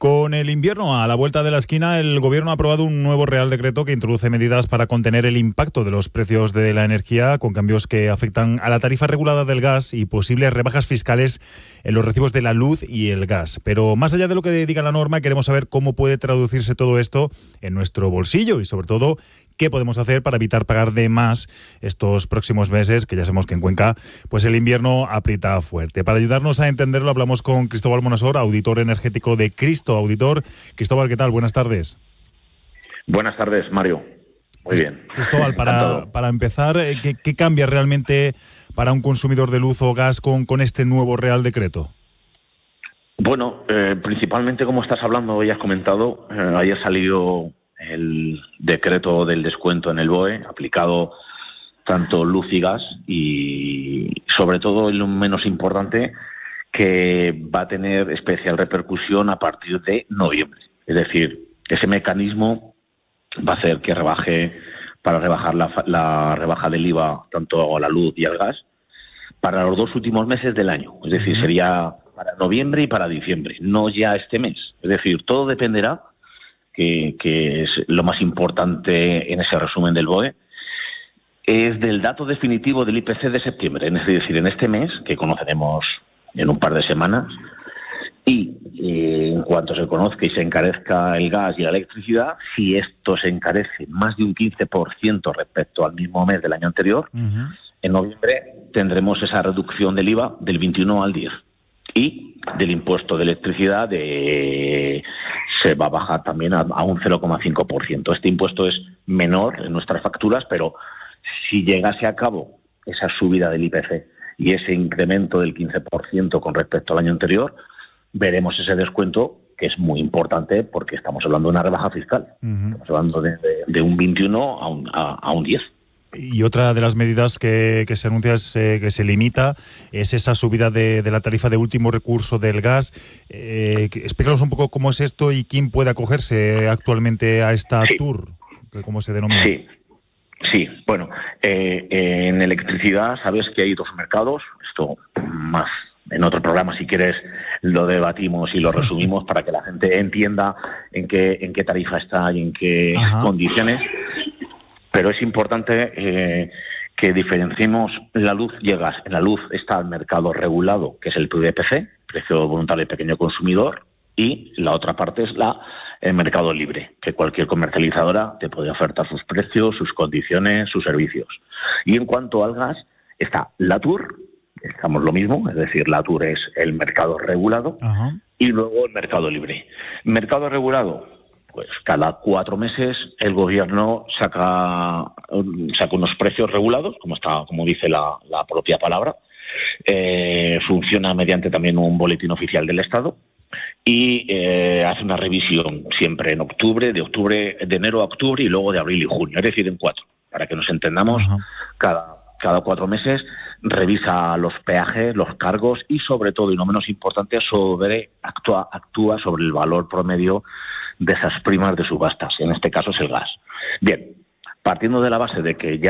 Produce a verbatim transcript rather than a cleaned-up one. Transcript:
Con el invierno a la vuelta de la esquina, el Gobierno ha aprobado un nuevo Real Decreto que introduce medidas para contener el impacto de los precios de la energía, con cambios que afectan a la tarifa regulada del gas y posibles rebajas fiscales en los recibos de la luz y el gas. Pero más allá de lo que diga la norma, queremos saber cómo puede traducirse todo esto en nuestro bolsillo y, sobre todo, qué podemos hacer para evitar pagar de más estos próximos meses, que ya sabemos que en Cuenca pues el invierno aprieta fuerte. Para ayudarnos a entenderlo, hablamos con Cristóbal Monasor, auditor energético de Cristo Auditor. Cristóbal, ¿qué tal? Buenas tardes. Buenas tardes, Mario. Muy bien. Cristóbal, para, para empezar, ¿qué, ¿qué cambia realmente para un consumidor de luz o gas con, con este nuevo Real Decreto? Bueno, eh, principalmente, como estás hablando y has comentado, eh, ayer salió el decreto del descuento en el B O E, aplicado tanto luz y gas, y sobre todo, y lo menos importante, que va a tener especial repercusión a partir de noviembre. Es decir, ese mecanismo va a hacer que rebaje, para rebajar la, la rebaja del I V A tanto a la luz y al gas, para los dos últimos meses del año. Es decir, sería para noviembre y para diciembre, no ya este mes. Es decir, todo dependerá, que, que es lo más importante en ese resumen del B O E, es del dato definitivo del I P C de septiembre. Es decir, en este mes, que conoceremos en un par de semanas, y eh, en cuanto se conozca y se encarezca el gas y la electricidad, si esto se encarece más de un quince por ciento respecto al mismo mes del año anterior, uh-huh. en noviembre tendremos esa reducción del I V A del veintiuno al diez, y del impuesto de electricidad de, se va a bajar también a, a un cero coma cinco por ciento. Este impuesto es menor en nuestras facturas, pero si llegase a cabo esa subida del I P C y ese incremento del quince por ciento con respecto al año anterior, veremos ese descuento, que es muy importante porque estamos hablando de una rebaja fiscal. Uh-huh. Estamos hablando de, de, de un veintiuno a un, a, a un diez. Y otra de las medidas que, que se anuncia es eh, que se limita es esa subida de, de la tarifa de último recurso del gas. Eh, explícanos un poco cómo es esto y quién puede acogerse actualmente a esta sí. tour, ¿cómo se denomina? Sí. Sí, bueno, eh, en electricidad sabes que hay dos mercados, esto más en otro programa si quieres lo debatimos y lo resumimos para que la gente entienda en qué en qué tarifa está y en qué Ajá. condiciones, pero es importante eh, que diferenciemos la luz y el gas. En la luz está el mercado regulado, que es el P V P C, precio voluntario y pequeño consumidor, y la otra parte es la el mercado libre, que cualquier comercializadora te puede ofertar sus precios, sus condiciones, sus servicios. Y en cuanto al gas, está la T U R, estamos lo mismo, es decir, la T U R es el mercado regulado, Ajá. y luego el mercado libre. Mercado regulado, pues cada cuatro meses el gobierno saca, saca unos precios regulados, como está, como dice la, la propia palabra, eh, funciona mediante también un boletín oficial del Estado, y eh, hace una revisión siempre en octubre, de octubre, de enero a octubre y luego de abril y junio, es decir, en cuatro, para que nos entendamos. Ajá. cada cada cuatro meses revisa los peajes, los cargos y sobre todo, y no menos importante, sobre actúa actúa sobre el valor promedio de esas primas de subastas, en este caso es el gas. Bien, partiendo de la base de que ya